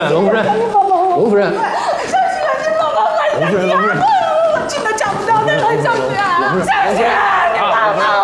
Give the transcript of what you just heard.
龙夫人，龙夫人， 小雪，你帮忙快点！ 龙夫人， 我真的找不到那个小雪，小雪，你帮忙！